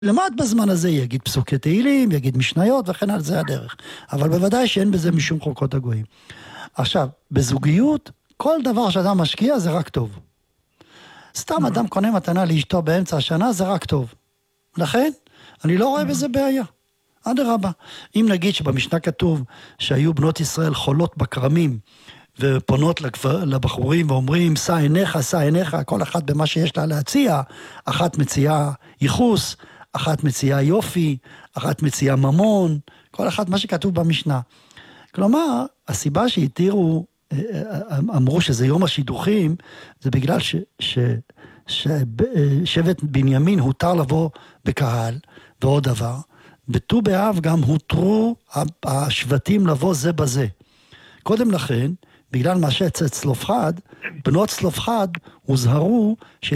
למד בזמן הזה יגיד פסוקי תהילים, יגיד משניות וכן על זה הדרך. אבל בוודאי שאין בזה משום חוקות הגויים. עכשיו, בזוגיות, כל דבר שאדם משקיע זה רק טוב. סתם אדם קונה מתנה לאשתו באמצע השנה זה רק טוב. לכן, אני לא רואה בזה בעיה. אדרבה. אם נגיד שבמשנה כתוב שהיו בנות ישראל חולות בכרמים, ופונות לבחורים ואומרים, שא עיניך, כל אחת במה שיש לה להציע, אחת מציעה ייחוס, אחת מציעה יופי, אחת מציעה ממון, כל אחת מה שכתוב במשנה. כלומר, הסיבה שהתירו, אמרו שזה יום השידוכים, זה בגלל ששבט בנימין הותר לבוא בקהל, ועוד דבר, בט"ו באב גם הותרו השבטים לבוא זה בזה. קודם לכן, בגלל מה שאצל צלופחד, בנות צלופחד הוזהרו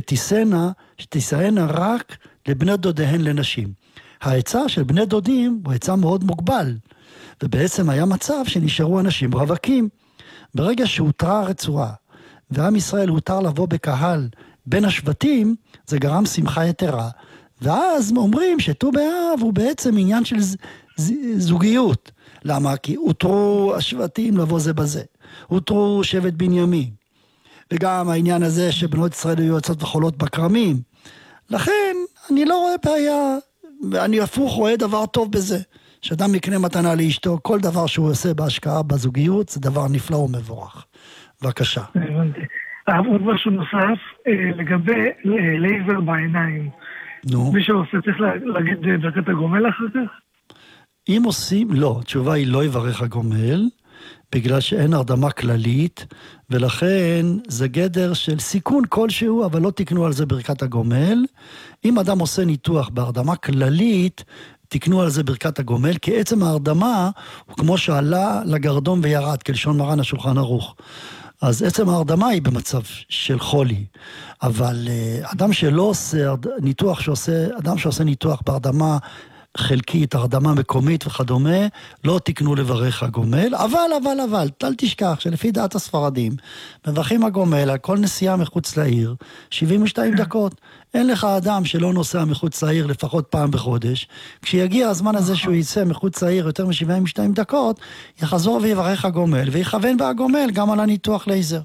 שתישאנה רק לבני דודיהן לנשים. ההיצע של בני דודים הוא היצע מאוד מוגבל, ובעצם היה מצב שנשארו אנשים רווקים. ברגע שהותרה הרצועה, ועם ישראל הותר לבוא בקהל בין השבטים, זה גרם שמחה יתרה, ואז אומרים שט"ו באב הוא בעצם עניין של זוגיות. למה? כי הותרו השבטים לבוא זה בזה. הותרו שבט בנימין. וגם העניין הזה שבנות ישראל היו יוצאות וחולות בכרמים. לכן אני לא רואה בעיה, ואני הפוך רואה דבר טוב בזה. שאדם יקנה מתנה לאשתו, כל דבר שהוא עושה בהשקעה בזוגיות, זה דבר נפלא ומבורך. בבקשה. הבנתי. עוד משהו נוסף, לגבי לייזר בעיניים. נו. מי שעושה צריך להגיד ברכת הגומל אחר כך? אם עושים, לא, התשובה היא לא יברך הגומל, בגלל שאין הרדמה כללית, ולכן זה גדר של סיכון כלשהו, אבל לא תקנו על זה ברכת הגומל. אם אדם עושה ניתוח בהרדמה כללית, תקנו על זה ברכת הגומל, כי עצם ההרדמה הוא כמו שעלה לגרדום וירד, כלשון מרן השולחן ערוך. אז עצם ההרדמה היא במצב של חולי, אבל אדם שלא עושה ניתוח, אדם שעושה ניתוח בהרדמה חלקית, הרדמה מקומית וכדומה, לא תקנו לברך הגומל, אבל, אל תשכח שלפי דעת הספרדים, מברכים הגומל על כל נסיעה מחוץ לעיר, 72 דקות. אין לך אדם שלא נוסע מחוץ לעיר לפחות פעם בחודש, כשיגיע הזמן הזה שהוא יצא מחוץ לעיר יותר מ-72 דקות, יחזור ויברך הגומל, ויכוון בהגומל גם על הניתוח לייזר.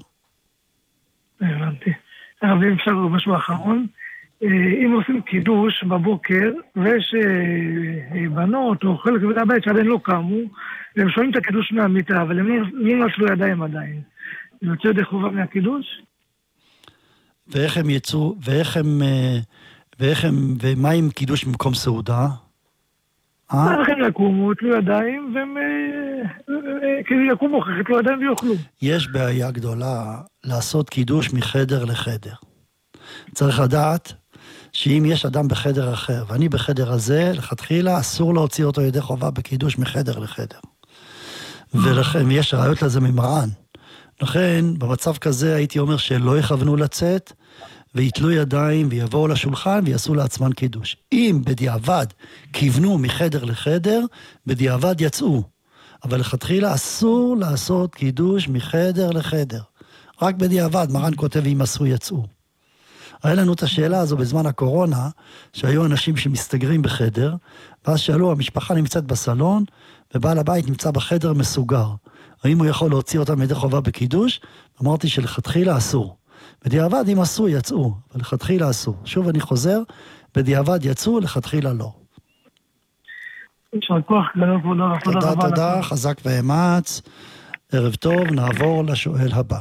הבנתי. אבל אם אפשר משהו אחרון, אם עושים קידוש בבוקר, ויש בנות או חלק בית הבית שעדיין לא קמו, והם שומעים את הקידוש מהמיטה, אבל הם לא נשלו ידיים עדיין. הם יוצאו ידי חובה מהקידוש? ואיך הם יצאו, ומה עם קידוש במקום סעודה? איך הם יקומו, יתלו ידיים, והם כאילו יקומו, יתלו ידיים ויוכלו. יש בעיה גדולה לעשות קידוש מחדר לחדר. צריך לדעת שאם יש אדם בחדר אחר, ואני בחדר הזה, לכתחילה אסור להוציא אותו ידי חובה בקידוש מחדר לחדר. ולכן יש ראיות לזה ממרן. לכן, במצב כזה הייתי אומר שלא יכוונו לצאת, ויתלו ידיים ויבואו לשולחן ויעשו לעצמן קידוש. אם בדיעבד כיוונו מחדר לחדר, בדיעבד יצאו. אבל לכתחילה אסור לעשות קידוש מחדר לחדר. רק בדיעבד, מרן כותב אם עשו יצאו. היה לנו את השאלה הזו בזמן הקורונה, שהיו אנשים שמסתגרים בחדר, ואז שאלו, המשפחה נמצאת בסלון, ובעל הבית נמצא בחדר מסוגר. האם הוא יכול להוציא אותם ידי חובה בקידוש? אמרתי שלכתחילה אסור. בדיעבד אם עשו יצאו, אבל לכתחילה אסור. שוב אני חוזר, בדיעבד יצאו, לכתחילה לא. תודה, חזק ואמץ. ערב טוב, נעבור לשואל הבא.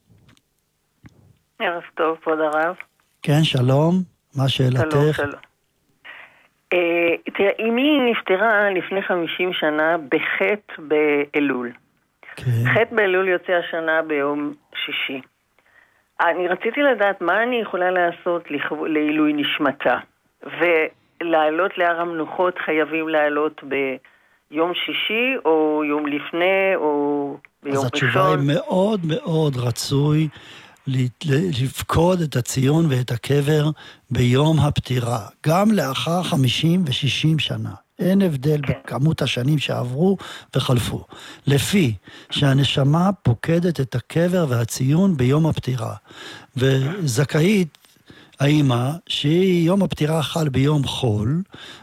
ערב טוב, כבוד הרב. כן, שלום, מה שאלתך? שלום. תראה, אמי נפטרה לפני 50 שנה בחטא באלול. כן. חטא באלול יוצא השנה ביום שישי. אני רציתי לדעת מה אני יכולה לעשות לעילוי נשמתה. ולעלות להר המנוחות חייבים לעלות ביום שישי או יום לפני או ביום ראשון. אז התשובה היא מאוד מאוד רצוי לפקוד את הציון ואת הקבר ביום הפטירה, גם לאחר 50 ו-60 שנה. אין הבדל בכמות השנים שעברו וחלפו. לפי שהנשמה פוקדת את הקבר והציון ביום הפטירה, וזכאית האמא, שיום הפטירה חל ביום חול,